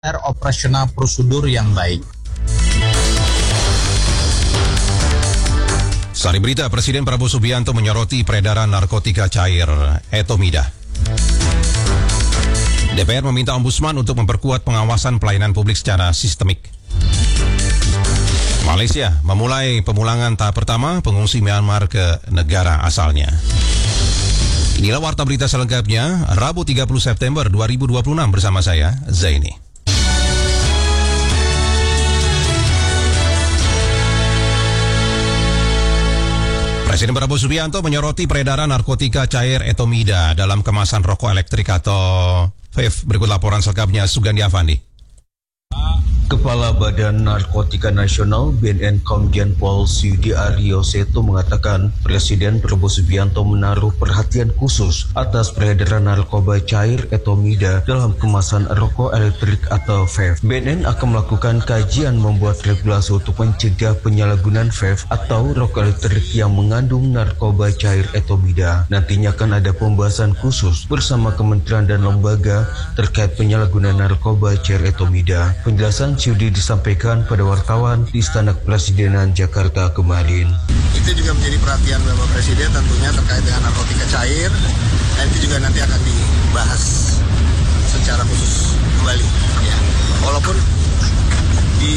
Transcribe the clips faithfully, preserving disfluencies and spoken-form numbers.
operasional prosedur yang baik. Sari berita, Presiden Prabowo Subianto menyoroti peredaran narkotika cair Etomida. D P R meminta Ombudsman untuk memperkuat pengawasan pelayanan publik secara sistemik. Malaysia memulai pemulangan tahap pertama pengungsi Myanmar ke negara asalnya. Inilah warta berita selengkapnya, Rabu tiga puluh September dua ribu dua puluh enam bersama saya, Zaini. Presiden Prabowo Subianto menyoroti peredaran narkotika cair Etomida dalam kemasan rokok elektrik atau vape. Berikut laporan selengkapnya Sugandi Avandi. Kepala Badan Narkotika Nasional B N N Komjen Pol Sudi Aryo Seto mengatakan Presiden Prabowo Subianto menaruh perhatian khusus atas peredaran narkoba cair Etomida dalam kemasan rokok elektrik atau vape. B N N akan melakukan kajian membuat regulasi untuk mencegah penyalahgunaan vape atau rokok elektrik yang mengandung narkoba cair Etomida. Nantinya akan ada pembahasan khusus bersama kementerian dan lembaga terkait penyalahgunaan narkoba cair Etomida. Penjelasan Sudi disampaikan pada wartawan di Istana Kepresidenan Jakarta kemarin. Itu juga menjadi perhatian Bapak Presiden tentunya terkait dengan narkotika cair, dan itu juga nanti akan dibahas secara khusus kembali. Ya. Walaupun di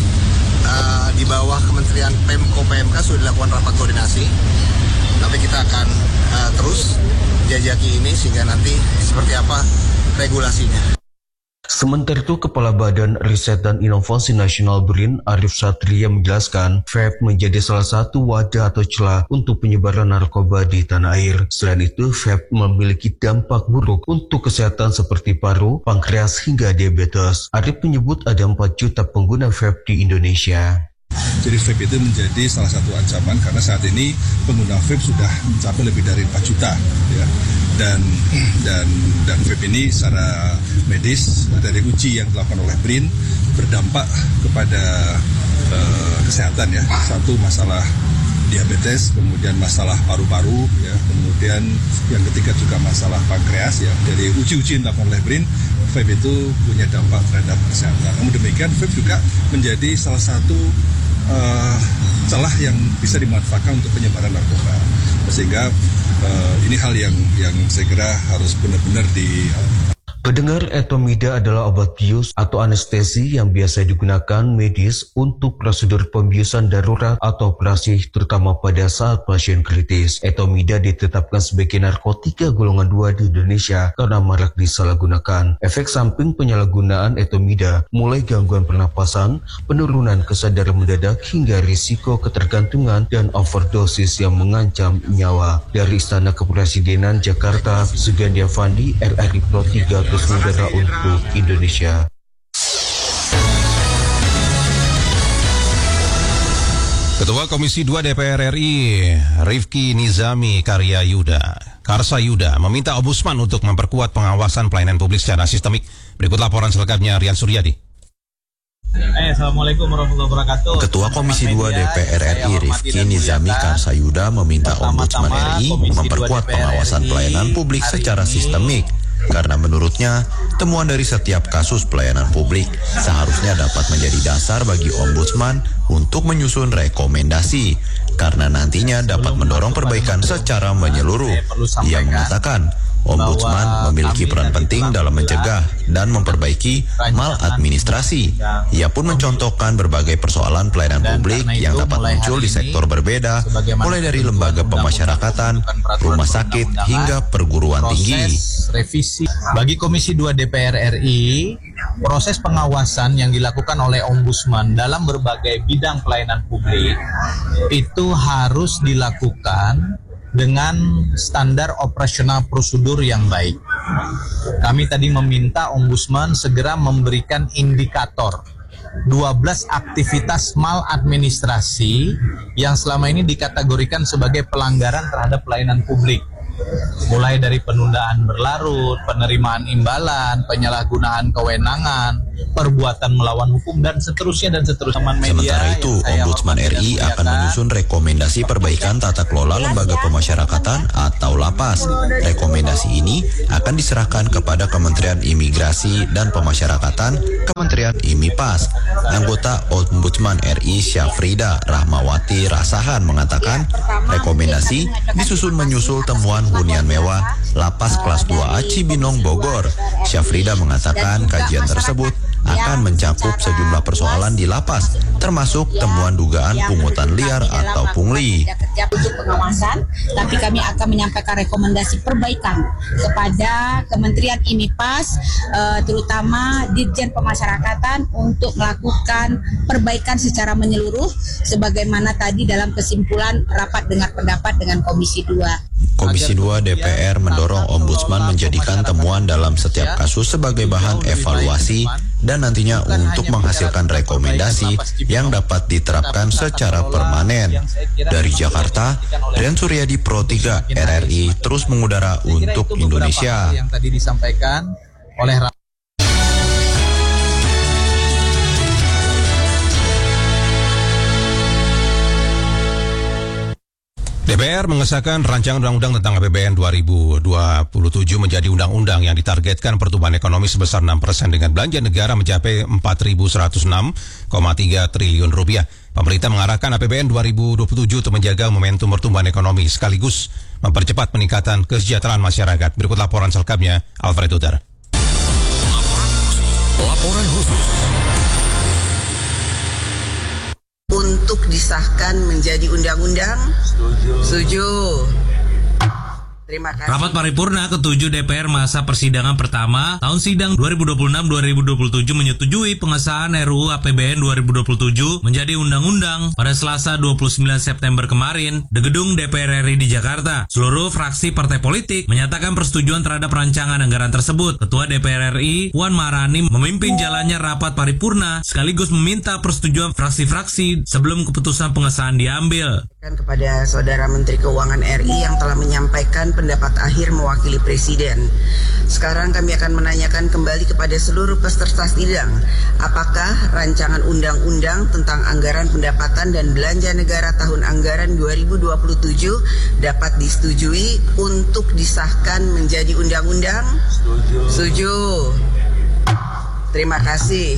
uh, di bawah Kementerian Pemko P M K sudah dilakukan rapat koordinasi, tapi kita akan uh, terus jajaki ini sehingga nanti seperti apa regulasinya. Sementara itu, Kepala Badan Riset dan Inovasi Nasional B R I N Arif Satria menjelaskan vape menjadi salah satu wadah atau celah untuk penyebaran narkoba di tanah air. Selain itu, vape memiliki dampak buruk untuk kesehatan seperti paru, pankreas hingga diabetes. Arif menyebut ada empat juta pengguna vape di Indonesia. Jadi vape itu menjadi salah satu ancaman karena saat ini pengguna vape sudah mencapai lebih dari empat juta, ya. Dan dan dan vape ini secara medis dari uji yang dilakukan oleh B R I N berdampak kepada uh, kesehatan, ya. Satu, masalah diabetes, kemudian masalah paru-paru, ya, kemudian yang ketiga juga masalah pankreas, ya. Dari uji-uji yang dilakukan oleh B R I N, vape itu punya dampak terhadap kesehatan. Namun demikian, vape juga menjadi salah satu uh, celah yang bisa dimanfaatkan untuk penyebaran narkoba. Sehingga uh, ini hal yang yang saya kira harus benar-benar di Pendengar, Etomida adalah obat bius atau anestesi yang biasa digunakan medis untuk prosedur pembiusan darurat atau operasi, terutama pada saat pasien kritis. Etomida ditetapkan sebagai narkotika golongan dua di Indonesia karena marak disalahgunakan. Efek samping penyalahgunaan Etomida mulai gangguan pernapasan, penurunan kesadaran mendadak hingga risiko ketergantungan dan overdosis yang mengancam nyawa. Dari Istana Kepresidenan Jakarta, Sugandi Avandi, R R I Pro tiga Negara untuk Indonesia. Ketua Komisi dua D P R R I Rifki Nizami Karyayuda Karsayuda meminta Ombudsman untuk memperkuat pengawasan pelayanan publik secara sistemik. Berikut laporan selengkapnya Rian Suryadi. Eh, Assalamualaikum warahmatullahi wabarakatuh. Ketua Komisi dua D P R R I Rifki Nizami Karsayuda meminta Ombudsman R I memperkuat pengawasan pelayanan publik secara sistemik. Karena menurutnya, temuan dari setiap kasus pelayanan publik seharusnya dapat menjadi dasar bagi Ombudsman untuk menyusun rekomendasi, karena nantinya dapat mendorong perbaikan secara menyeluruh. Ia mengatakan, Ombudsman memiliki peran penting dalam mencegah dan memperbaiki maladministrasi. Ia pun mencontohkan berbagai persoalan pelayanan publik yang dapat muncul di sektor berbeda, mulai dari lembaga pemasyarakatan, rumah sakit, hingga perguruan tinggi. Revisi bagi Komisi dua D P R R I, proses pengawasan yang dilakukan oleh Ombudsman dalam berbagai bidang pelayanan publik itu harus dilakukan dengan standar operasional prosedur yang baik. Kami tadi meminta Ombudsman segera memberikan indikator dua belas aktivitas maladministrasi yang selama ini dikategorikan sebagai pelanggaran terhadap pelayanan publik. mulai dari penundaan berlarut, penerimaan imbalan, penyalahgunaan kewenangan, perbuatan melawan hukum, dan seterusnya dan seterusnya. Sementara itu, Ombudsman R I akan menyusun rekomendasi perbaikan tata kelola lembaga pemasyarakatan atau lapas. Rekomendasi ini akan diserahkan kepada Kementerian Imigrasi dan Pemasyarakatan, Kementerian IMIPAS. Anggota Ombudsman R I Syafrida Rahmawati Rasahan mengatakan rekomendasi disusun menyusul temuan hunian mewah Lapas Kelas dua A Cibinong Bogor. Syafrida mengatakan kajian tersebut akan mencakup sejumlah persoalan di lapas, termasuk temuan dugaan pungutan liar atau pungli. Untuk pengawasan, tapi kami akan menyampaikan rekomendasi perbaikan kepada Kementerian IMIPAS, terutama Ditjen Pemasyarakatan, untuk melakukan perbaikan secara menyeluruh, sebagaimana tadi dalam kesimpulan rapat dengar pendapat dengan Komisi dua. Komisi dua D P R mendorong Ombudsman menjadikan temuan dalam setiap kasus sebagai bahan evaluasi dan nantinya untuk menghasilkan rekomendasi yang dapat diterapkan secara permanen. Dari Jakarta, Rian Suryadi, Pro tiga R R I terus mengudara untuk Indonesia. Yang tadi disampaikan oleh D P R mengesahkan rancangan undang-undang tentang A P B N dua ribu dua puluh tujuh menjadi undang-undang yang ditargetkan pertumbuhan ekonomi sebesar enam persen dengan belanja negara mencapai empat ribu seratus enam koma tiga triliun rupiah. Pemerintah mengarahkan A P B N dua ribu dua puluh tujuh untuk menjaga momentum pertumbuhan ekonomi sekaligus mempercepat peningkatan kesejahteraan masyarakat. Berikut laporan selengkapnya, Alfred Utar. Laporan khusus. Untuk disahkan menjadi undang-undang. Setuju. Setuju. Terima kasih. Rapat paripurna ketujuh D P R masa persidangan pertama tahun sidang dua ribu dua puluh enam dua ribu dua puluh tujuh menyetujui pengesahan R U U A P B N dua ribu dua puluh tujuh menjadi undang-undang pada Selasa dua puluh sembilan September kemarin di gedung D P R R I di Jakarta. Seluruh fraksi partai politik menyatakan persetujuan terhadap rancangan anggaran tersebut. Ketua D P R R I Puan Maharani memimpin jalannya rapat paripurna sekaligus meminta persetujuan fraksi-fraksi sebelum keputusan pengesahan diambil. Kepada Saudara Menteri Keuangan R I yang telah menyampaikan pendapat akhir mewakili Presiden. Sekarang kami akan menanyakan kembali kepada seluruh peserta sidang, apakah rancangan undang-undang tentang anggaran pendapatan dan belanja negara tahun anggaran dua ribu dua puluh tujuh dapat disetujui untuk disahkan menjadi undang-undang? Setuju. Setuju. Terima kasih.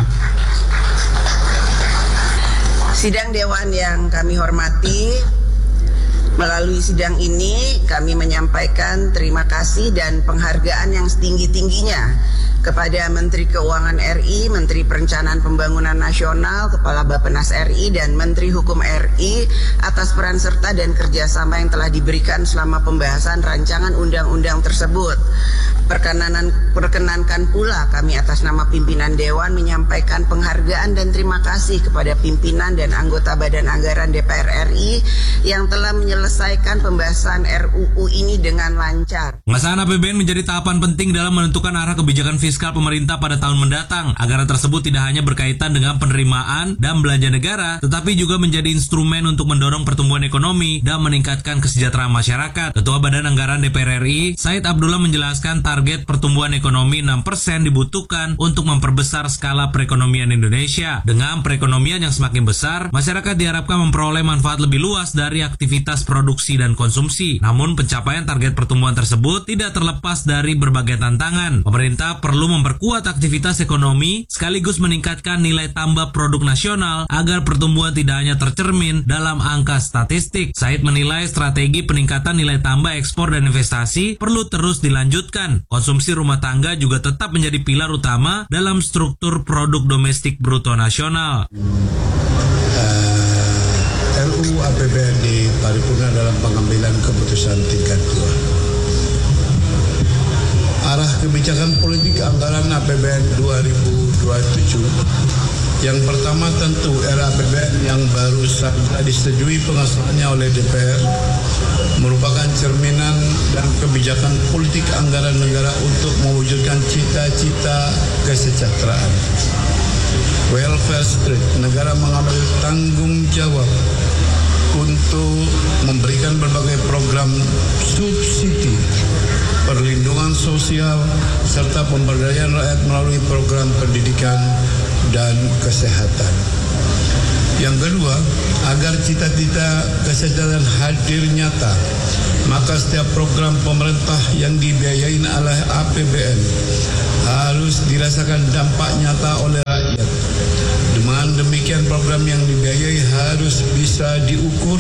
Sidang Dewan yang kami hormati, melalui sidang ini kami menyampaikan terima kasih dan penghargaan yang setinggi-tingginya kepada Menteri Keuangan R I, Menteri Perencanaan Pembangunan Nasional, Kepala Bappenas R I, dan Menteri Hukum R I atas peran serta dan kerjasama yang telah diberikan selama pembahasan rancangan undang-undang tersebut. Perkenanan, perkenankan pula kami atas nama pimpinan Dewan menyampaikan penghargaan dan terima kasih kepada pimpinan dan anggota Badan Anggaran D P R R I yang telah menyelesaikan pembahasan R U U ini dengan lancar. Pengesahan A P B N menjadi tahapan penting dalam menentukan arah kebijakan fiskal pemerintah pada tahun mendatang. Anggaran tersebut tidak hanya berkaitan dengan penerimaan dan belanja negara, tetapi juga menjadi instrumen untuk mendorong pertumbuhan ekonomi dan meningkatkan kesejahteraan masyarakat. Ketua Badan Anggaran D P R R I, Said Abdullah, menjelaskan target pertumbuhan ekonomi enam persen dibutuhkan untuk memperbesar skala perekonomian Indonesia. Dengan perekonomian yang semakin besar, masyarakat diharapkan memperoleh manfaat lebih luas dari aktivitas produksi dan konsumsi. Namun pencapaian target pertumbuhan tersebut tidak terlepas dari berbagai tantangan. Pemerintah perlu memperkuat aktivitas ekonomi sekaligus meningkatkan nilai tambah produk nasional agar pertumbuhan tidak hanya tercermin dalam angka statistik. Said menilai strategi peningkatan nilai tambah ekspor dan investasi perlu terus dilanjutkan. Konsumsi rumah tangga juga tetap menjadi pilar utama dalam struktur produk domestik bruto nasional. Uh, R U U A P B N di paripurna dalam pengambilan keputusan tingkat dua. Arah kebijakan politik anggaran A P B N dua ribu dua puluh tujuh. Yang pertama tentu era A P B N yang baru saja disetujui pengesahannya oleh D P R merupakan cerminan dan kebijakan politik anggaran negara untuk mewujudkan cita-cita kesejahteraan. Welfare state, negara mengambil tanggung jawab untuk memberikan berbagai program subsidi, perlindungan sosial, serta pemberdayaan rakyat melalui program pendidikan dan kesehatan. Yang kedua, agar cita-cita kesejahteraan hadir nyata, maka setiap program pemerintah yang dibiayain oleh A P B N harus dirasakan dampak nyata oleh rakyat. Dengan demikian program yang dibiayai harus bisa diukur,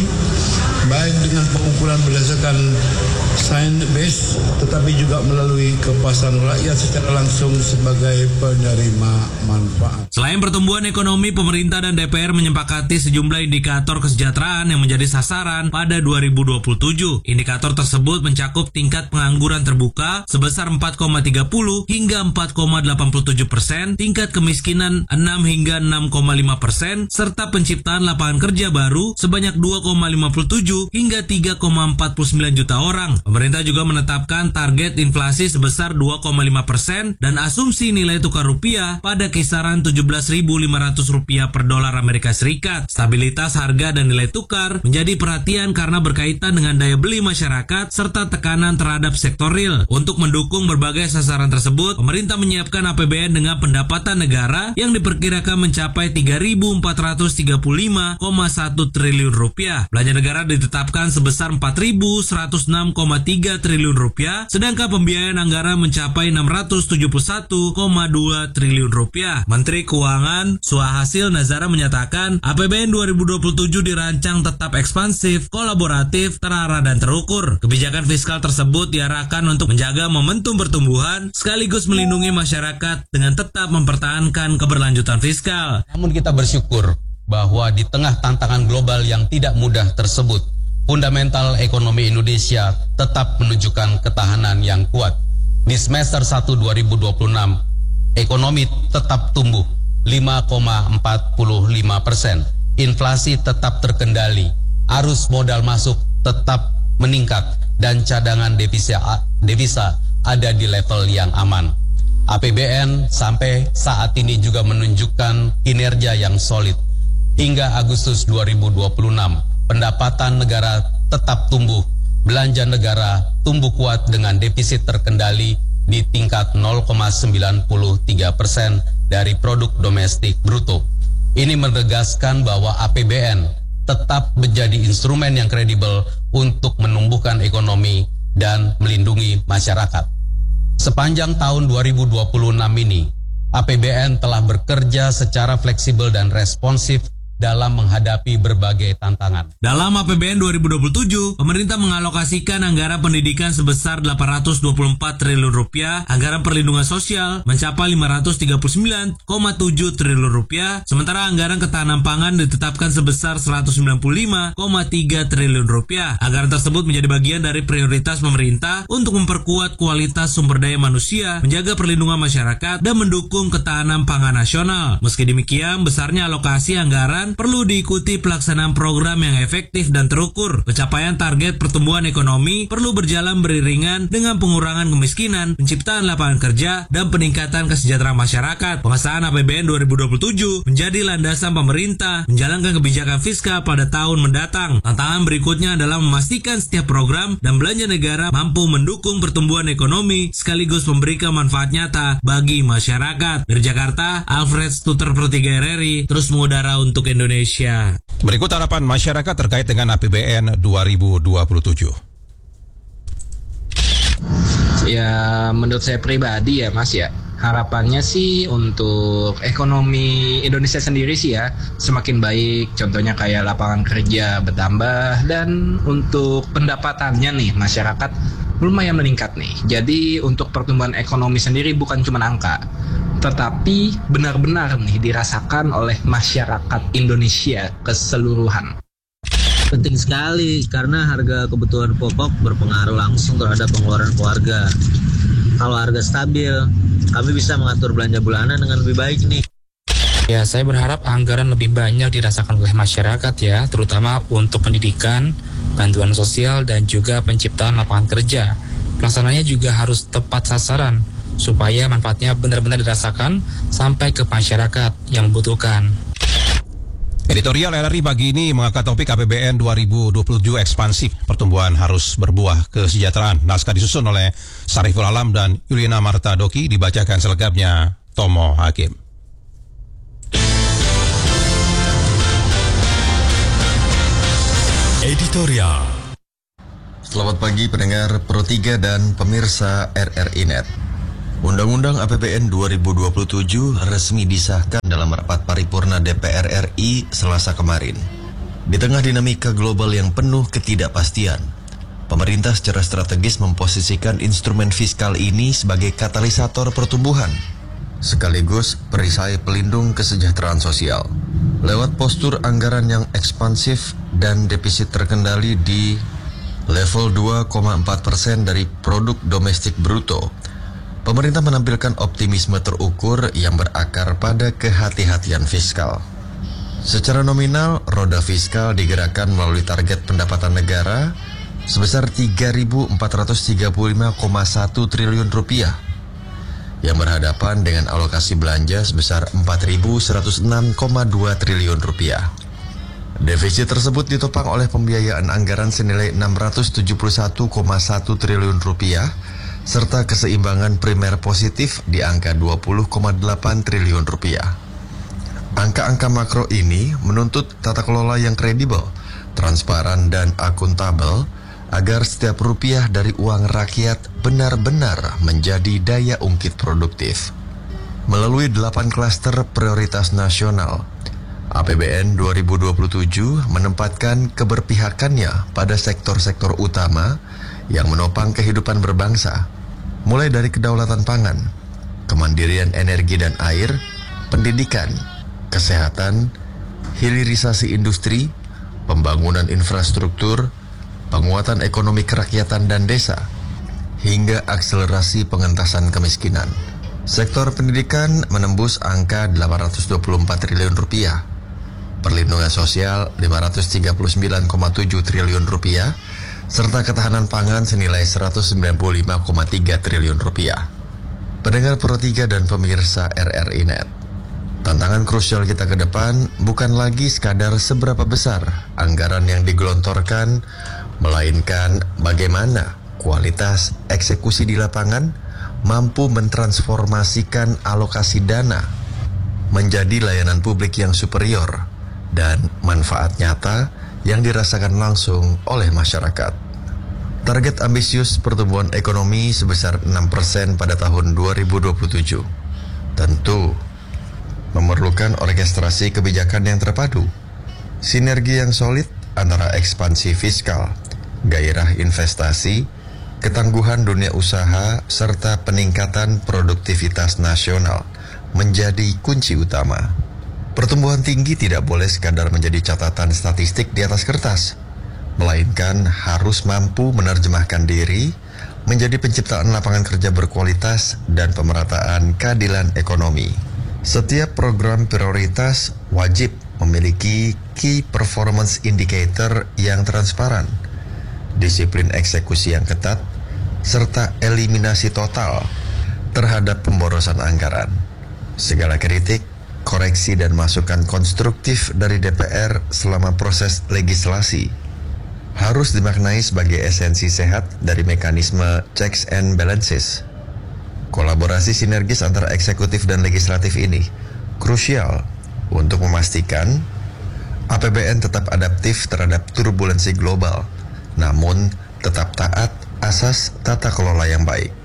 baik dengan pengukuran berdasarkan science based, tetapi juga melalui kepuasan rakyat secara langsung sebagai penerima manfaat. Selain pertumbuhan ekonomi, pemerintah dan D P R menyepakati sejumlah indikator kesejahteraan yang menjadi sasaran pada dua ribu dua puluh tujuh. Indikator tersebut mencakup tingkat pengangguran terbuka sebesar empat koma tiga puluh hingga empat koma delapan puluh tujuh persen, tingkat kemiskinan enam hingga enam koma lima persen, serta penciptaan lapangan kerja baru sebanyak dua koma lima puluh tujuh hingga tiga koma empat puluh sembilan juta orang. Pemerintah juga menetapkan target inflasi sebesar dua koma lima persen dan asumsi nilai tukar rupiah pada kisaran tujuh belas ribu lima ratus rupiah per dolar Amerika Serikat. Stabilitas harga dan nilai tukar menjadi perhatian karena berkaitan dengan daya beli masyarakat serta tekanan terhadap sektor real. Untuk mendukung berbagai sasaran tersebut, pemerintah menyiapkan A P B N dengan pendapatan negara yang diperkirakan mencapai tiga ribu empat ratus tiga puluh lima koma satu triliun rupiah. Belanja negara ditetapkan sebesar empat ribu seratus enam koma tiga triliun rupiah, sedangkan pembiayaan anggaran mencapai enam ratus tujuh puluh satu koma dua triliun rupiah. Menteri Keuangan Suhasil Nazara menyatakan A P B N dua ribu dua puluh tujuh dirancang tetap ekspansif, kolaboratif, terarah dan terukur. Kebijakan fiskal tersebut diarahkan untuk menjaga momentum pertumbuhan sekaligus melindungi masyarakat dengan tetap mempertahankan keberlanjutan fiskal. Namun kita bersyukur bahwa di tengah tantangan global yang tidak mudah tersebut, fundamental ekonomi Indonesia tetap menunjukkan ketahanan yang kuat. Di semester satu dua ribu dua puluh enam, ekonomi tetap tumbuh lima koma empat puluh lima persen, inflasi tetap terkendali, arus modal masuk tetap meningkat, dan cadangan devisa, devisa ada di level yang aman. A P B N sampai saat ini juga menunjukkan kinerja yang solid. Hingga Agustus dua ribu dua puluh enam, pendapatan negara tetap tumbuh, belanja negara tumbuh kuat dengan defisit terkendali di tingkat nol koma sembilan tiga persen dari produk domestik bruto. Ini menegaskan bahwa A P B N tetap menjadi instrumen yang kredibel untuk menumbuhkan ekonomi dan melindungi masyarakat. Sepanjang tahun dua ribu dua puluh enam ini, A P B N telah bekerja secara fleksibel dan responsif dalam menghadapi berbagai tantangan. Dalam A P B N dua ribu dua puluh tujuh, pemerintah mengalokasikan anggaran pendidikan sebesar delapan ratus dua puluh empat triliun rupiah, anggaran perlindungan sosial mencapai lima ratus tiga puluh sembilan koma tujuh triliun rupiah, sementara anggaran ketahanan pangan ditetapkan sebesar seratus sembilan puluh lima koma tiga triliun rupiah. Anggaran tersebut menjadi bagian dari prioritas pemerintah untuk memperkuat kualitas sumber daya manusia, menjaga perlindungan masyarakat, dan mendukung ketahanan pangan nasional. Meski demikian, besarnya alokasi anggaran perlu diikuti pelaksanaan program yang efektif dan terukur. Pencapaian target pertumbuhan ekonomi perlu berjalan beriringan dengan pengurangan kemiskinan, penciptaan lapangan kerja, dan peningkatan kesejahteraan masyarakat. Pengesahan A P B N dua ribu dua puluh tujuh menjadi landasan pemerintah menjalankan kebijakan fiskal pada tahun mendatang. Tantangan berikutnya adalah memastikan setiap program dan belanja negara mampu mendukung pertumbuhan ekonomi sekaligus memberikan manfaat nyata bagi masyarakat. Dari Jakarta, Alfred Stuter Pro tiga R R I terus mengudara untuk Indonesia. Berikut harapan masyarakat terkait dengan A P B N dua ribu dua puluh tujuh. Ya, menurut saya pribadi ya Mas ya, harapannya sih untuk ekonomi Indonesia sendiri sih ya semakin baik, contohnya kayak lapangan kerja bertambah, dan untuk pendapatannya nih masyarakat lumayan meningkat nih. Jadi untuk pertumbuhan ekonomi sendiri bukan cuma angka, tetapi benar-benar nih dirasakan oleh masyarakat Indonesia keseluruhan. Penting sekali karena harga kebutuhan pokok berpengaruh langsung terhadap pengeluaran keluarga. Kalau harga stabil, kami bisa mengatur belanja bulanan dengan lebih baik nih. Ya, saya berharap anggaran lebih banyak dirasakan oleh masyarakat ya, terutama untuk pendidikan, bantuan sosial, dan juga penciptaan lapangan kerja. Pelaksananya juga harus tepat sasaran, supaya manfaatnya benar-benar dirasakan sampai ke masyarakat yang membutuhkan. Editorial L R I pagi ini mengangkat topik A P B N dua ribu dua puluh tujuh ekspansif, pertumbuhan harus berbuah kesejahteraan. Naskah disusun oleh Sariful Alam dan Yuliana Marta Doki, dibacakan selengkapnya Tomo Hakim. Editorial. Selamat pagi pendengar Pro tiga dan pemirsa R R I Net. Undang-Undang A P B N dua ribu dua puluh tujuh resmi disahkan dalam rapat paripurna D P R R I Selasa kemarin. Di tengah dinamika global yang penuh ketidakpastian, pemerintah secara strategis memposisikan instrumen fiskal ini sebagai katalisator pertumbuhan, sekaligus perisai pelindung kesejahteraan sosial. Lewat postur anggaran yang ekspansif dan defisit terkendali di level dua koma empat persen dari produk domestik bruto, pemerintah menampilkan optimisme terukur yang berakar pada kehati-hatian fiskal. Secara nominal, roda fiskal digerakkan melalui target pendapatan negara sebesar tiga ribu empat ratus tiga puluh lima koma satu triliun rupiah yang berhadapan dengan alokasi belanja sebesar empat ribu seratus enam koma dua triliun rupiah. Defisit tersebut ditopang oleh pembiayaan anggaran senilai enam ratus tujuh puluh satu koma satu triliun rupiah serta keseimbangan primer positif di angka dua puluh koma delapan triliun rupiah. Angka-angka makro ini menuntut tata kelola yang kredibel, transparan dan akuntabel agar setiap rupiah dari uang rakyat benar-benar menjadi daya ungkit produktif. Melalui delapan klaster prioritas nasional, A P B N dua ribu dua puluh tujuh menempatkan keberpihakannya pada sektor-sektor utama yang menopang kehidupan berbangsa, mulai dari kedaulatan pangan, kemandirian energi dan air, pendidikan, kesehatan, hilirisasi industri, pembangunan infrastruktur, penguatan ekonomi kerakyatan dan desa, hingga akselerasi pengentasan kemiskinan. Sektor pendidikan menembus angka delapan ratus dua puluh empat triliun rupiah, perlindungan sosial lima ratus tiga puluh sembilan koma tujuh triliun rupiah, serta ketahanan pangan senilai seratus sembilan puluh lima koma tiga triliun rupiah. Pendengar Pro tiga dan pemirsa R R I Net, tantangan krusial kita ke depan bukan lagi sekadar seberapa besar anggaran yang digelontorkan, melainkan bagaimana kualitas eksekusi di lapangan mampu mentransformasikan alokasi dana menjadi layanan publik yang superior dan manfaat nyata yang dirasakan langsung oleh masyarakat. Target ambisius pertumbuhan ekonomi sebesar enam persen pada tahun dua ribu dua puluh tujuh tentu memerlukan orkestrasi kebijakan yang terpadu, sinergi yang solid antara ekspansi fiskal, gairah investasi, ketangguhan dunia usaha, serta peningkatan produktivitas nasional menjadi kunci utama. Pertumbuhan tinggi tidak boleh sekadar menjadi catatan statistik di atas kertas, melainkan harus mampu menerjemahkan diri menjadi penciptaan lapangan kerja berkualitas dan pemerataan keadilan ekonomi. Setiap program prioritas wajib memiliki Key Performance Indicator yang transparan, disiplin eksekusi yang ketat, serta eliminasi total terhadap pemborosan anggaran. Segala kritik, koreksi dan masukan konstruktif dari D P R selama proses legislasi harus dimaknai sebagai esensi sehat dari mekanisme checks and balances. Kolaborasi sinergis antara eksekutif dan legislatif ini krusial untuk memastikan A P B N tetap adaptif terhadap turbulensi global, namun tetap taat asas tata kelola yang baik.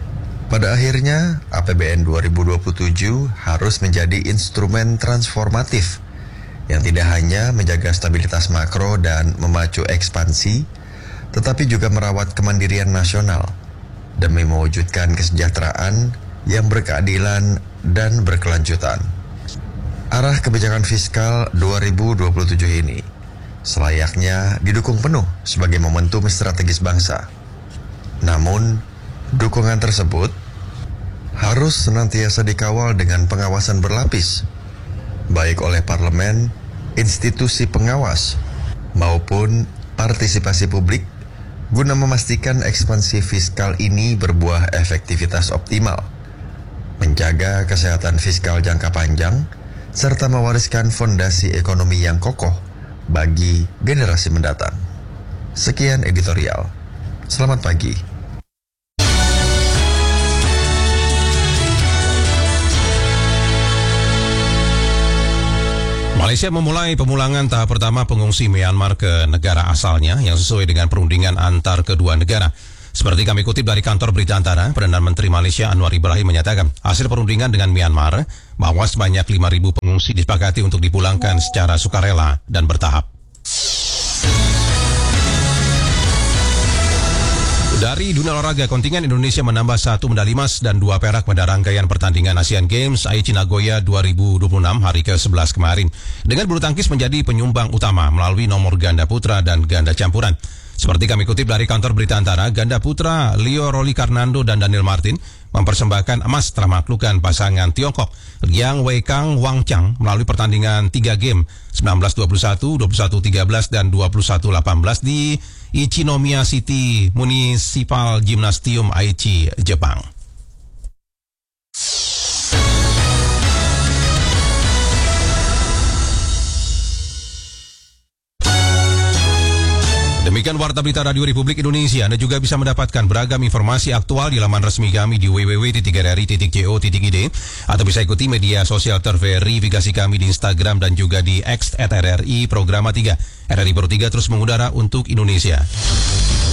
Pada akhirnya, A P B N dua ribu dua puluh tujuh harus menjadi instrumen transformatif yang tidak hanya menjaga stabilitas makro dan memacu ekspansi, tetapi juga merawat kemandirian nasional demi mewujudkan kesejahteraan yang berkeadilan dan berkelanjutan. Arah kebijakan fiskal dua ribu dua puluh tujuh ini selayaknya didukung penuh sebagai momentum strategis bangsa. Namun, dukungan tersebut harus senantiasa dikawal dengan pengawasan berlapis, baik oleh parlemen, institusi pengawas, maupun partisipasi publik, guna memastikan ekspansi fiskal ini berbuah efektivitas optimal, menjaga kesehatan fiskal jangka panjang, serta mewariskan fondasi ekonomi yang kokoh bagi generasi mendatang. Sekian editorial. Selamat pagi. Malaysia memulai pemulangan tahap pertama pengungsi Myanmar ke negara asalnya yang sesuai dengan perundingan antar kedua negara. Seperti kami kutip dari kantor berita Antara, Perdana Menteri Malaysia Anwar Ibrahim menyatakan hasil perundingan dengan Myanmar bahwa sebanyak lima ribu pengungsi disepakati untuk dipulangkan secara sukarela dan bertahap. Dari dunia olahraga, kontingen Indonesia menambah satu medali emas dan dua perak pada rangkaian pertandingan Asian Games Aichi Nagoya dua ribu dua puluh enam hari ke sebelas kemarin. Dengan bulu tangkis menjadi penyumbang utama melalui nomor ganda putra dan ganda campuran. Seperti kami kutip dari kantor berita Antara, ganda putra Leo Roli Karnando dan Daniel Martin mempersembahkan emas setelah menaklukkan pasangan Tiongkok Liang Weikang Wang Chang melalui pertandingan tiga game sembilan belas dua puluh satu, dua puluh satu tiga belas dan dua puluh satu delapan belas di Ichinomiya City Municipal Gymnasium Aichi, Jepang. Demikian Warta Berita Radio Republik Indonesia. Anda juga bisa mendapatkan beragam informasi aktual di laman resmi kami di w w w titik r r i titik co titik i d atau bisa ikuti media sosial terverifikasi kami di Instagram dan juga di X at R R I Programa tiga. R R I Pro tiga terus mengudara untuk Indonesia.